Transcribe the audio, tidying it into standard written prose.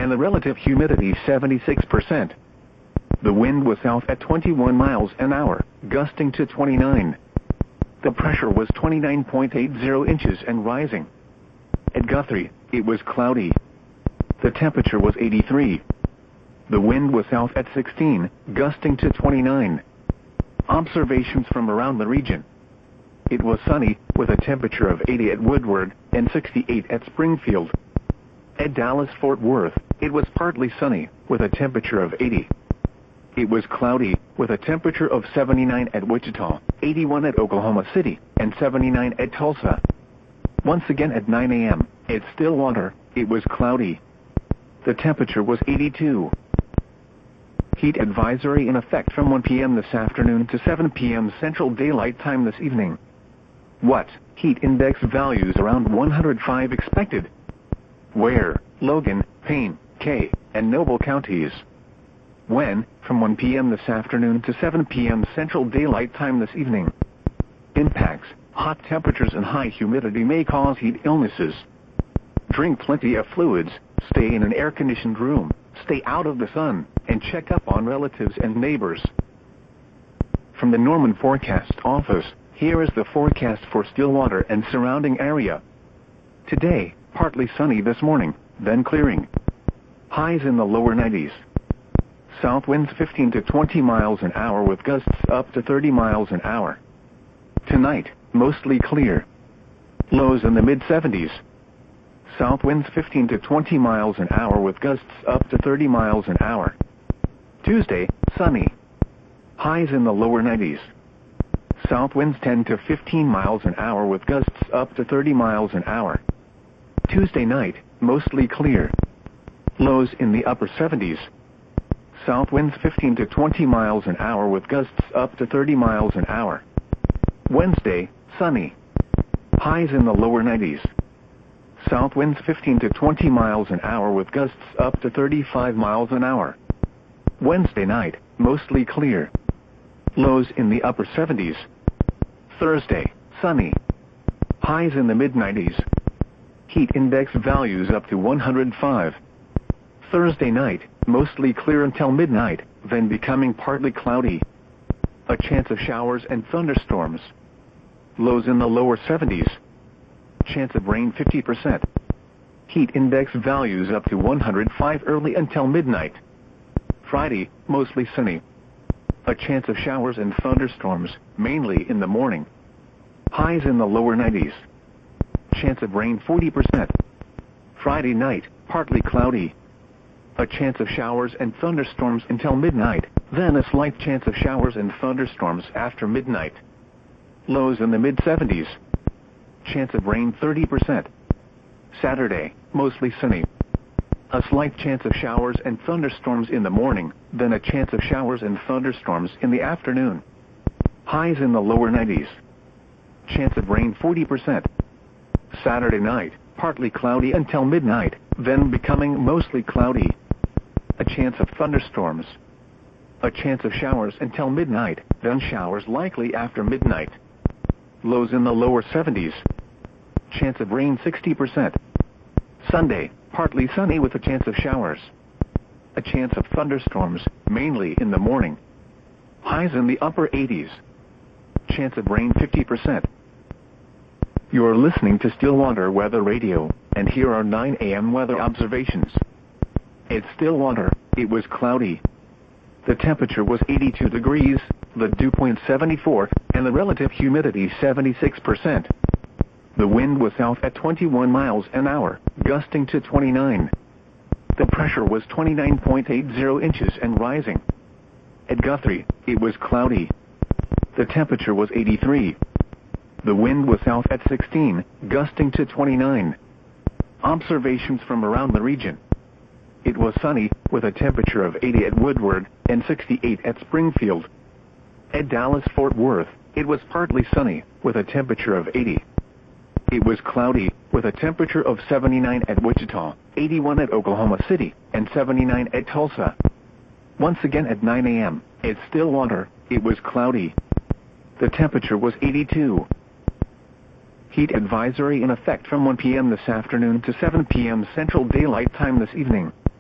and the relative humidity 76%. The wind was south at 21 miles an hour, gusting to 29. The pressure was 29.80 inches and rising. At Guthrie, it was cloudy. The temperature was 83. The wind was south at 16, gusting to 29. Observations from around the region. It was sunny, with a temperature of 80 at Woodward, and 68 at Springfield. At Dallas-Fort Worth, it was partly sunny, with a temperature of 80. It was cloudy, with a temperature of 79 at Wichita, 81 at Oklahoma City, and 79 at Tulsa. Once again at 9 a.m., at Stillwater, it was cloudy. The temperature was 82. Heat advisory in effect from 1 p.m. this afternoon to 7 p.m. Central Daylight Time this evening. What? Heat index values around 105 expected. Where? Logan, Payne, Kay, and Noble counties. When? From 1 p.m. this afternoon to 7 p.m. Central Daylight Time this evening. Impacts. Hot temperatures and high humidity may cause heat illnesses. Drink plenty of fluids, stay in an air-conditioned room, stay out of the sun, and check up on relatives and neighbors. From the Norman Forecast Office, here is the forecast for Stillwater and surrounding area. Today, partly sunny this morning, then clearing. Highs in the lower 90s. South winds 15 to 20 miles an hour with gusts up to 30 miles an hour. Tonight, mostly clear. Lows in the mid-70s. South winds 15 to 20 miles an hour with gusts up to 30 miles an hour. Tuesday, sunny. Highs in the lower 90s. South winds 10 to 15 miles an hour with gusts up to 30 miles an hour. Tuesday night, mostly clear. Lows in the upper 70s. South winds 15 to 20 miles an hour with gusts up to 30 miles an hour. Wednesday, sunny. Highs in the lower 90s. South winds 15 to 20 miles an hour with gusts up to 35 miles an hour. Wednesday night, mostly clear. Lows in the upper 70s. Thursday, sunny. Highs in the mid-90s. Heat index values up to 105. Thursday night, mostly clear until midnight, then becoming partly cloudy. A chance of showers and thunderstorms. Lows in the lower 70s. Chance of rain 50%. Heat index values up to 105 early until midnight. Friday, mostly sunny. A chance of showers and thunderstorms, mainly in the morning. Highs in the lower 90s. Chance of rain 40%. Friday night, partly cloudy. A chance of showers and thunderstorms until midnight, then a slight chance of showers and thunderstorms after midnight. Lows in the mid-70s. Chance of rain 30%. Saturday, mostly sunny. A slight chance of showers and thunderstorms in the morning, then a chance of showers and thunderstorms in the afternoon. Highs in the lower 90s. Chance of rain 40%. Saturday night, partly cloudy until midnight, then becoming mostly cloudy. A chance of thunderstorms. A chance of showers until midnight, then showers likely after midnight. Lows in the lower 70s. Chance of rain 60%. Sunday, partly sunny with a chance of showers. A chance of thunderstorms, mainly in the morning. Highs in the upper 80s. Chance of rain 50%. You're listening to Stillwater Weather Radio, and here are 9 a.m. weather observations. At Stillwater, it was cloudy. The temperature was 82 degrees, the dew point 74, and the relative humidity 76%. The wind was south at 21 miles an hour, gusting to 29. The pressure was 29.80 inches and rising. At Guthrie, it was cloudy. The temperature was 83. The wind was south at 16, gusting to 29. Observations from around the region. It was sunny, with a temperature of 80 at Woodward, and 68 at Springfield. At Dallas-Fort Worth, it was partly sunny, with a temperature of 80. It was cloudy, with a temperature of 79 at Wichita, 81 at Oklahoma City, and 79 at Tulsa. Once again at 9 a.m., at Stillwater, it was cloudy. The temperature was 82. Heat advisory in effect from 1 p.m. this afternoon to 7 p.m. Central Daylight Time this evening.